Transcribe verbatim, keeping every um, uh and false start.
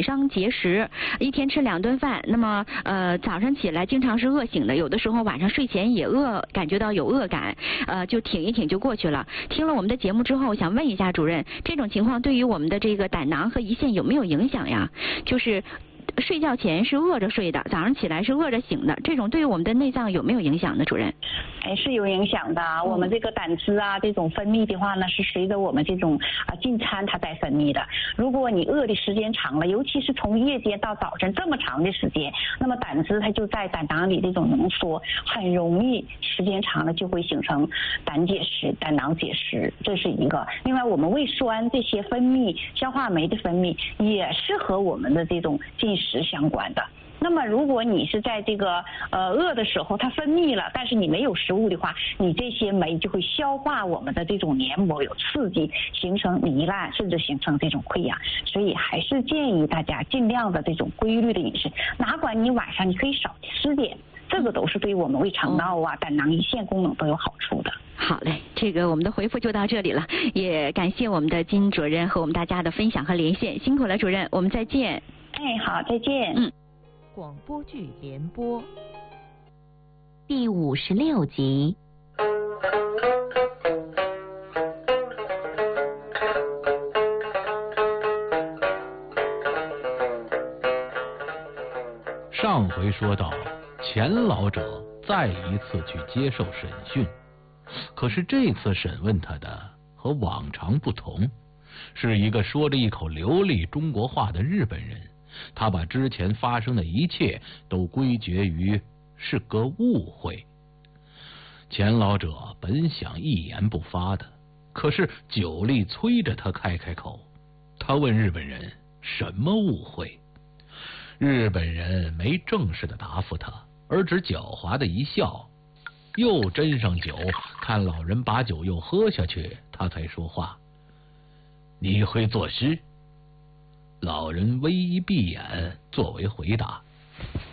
伤结石，一天吃两顿饭，那么呃早上起来经常是饿醒的，有的时候晚上睡前也饿，感觉到有饿感，呃就挺一挺就过去了。听了我们的节目之后，想问一下主任，这种情况对于我们的这个胆囊和胰腺有没有影响呀？就是睡觉前是饿着睡的，早上起来是饿着醒的，这种对于我们的内脏有没有影响呢？主任？ 哎，是有影响的。我们这个胆汁啊，这种分泌的话呢，是随着我们这种啊进餐它在分泌的。如果你饿的时间长了，尤其是从夜间到早晨这么长的时间，那么胆汁它就在胆囊里这种浓缩，很容易时间长了就会形成胆结石、胆囊结石，这是一个。另外，我们胃酸这些分泌、消化酶的分泌也是和我们的这种进食相关的。那么，如果你是在这个呃饿的时候它分泌了，但是你没有食物的话，你这些酶就会消化我们的这种黏膜，有刺激，形成糜烂，甚至形成这种溃疡。所以还是建议大家尽量的这种规律的饮食，哪管你晚上你可以少吃点，这个都是对我们胃肠道啊、胆囊、胰腺功能都有好处的。 好嘞，这个我们的回复就到这里了，也感谢我们的金主任和我们大家的分享和连线，辛苦了主任，我们再见。 哎，好，再见。 嗯。 广播剧联播第五十六集。 上回说到，钱老者再一次去接受审讯，可是这次审问他的和往常不同，是一个说着一口流利中国话的日本人。他把之前发生的一切都归结于是个误会。钱老者本想一言不发的，可是久力催着他开开口。他问日本人什么误会，日本人没正式的答复他，而只狡猾的一笑，又斟上酒，看老人把酒又喝下去，他才说话。你会作诗？老人微一闭眼作为回答。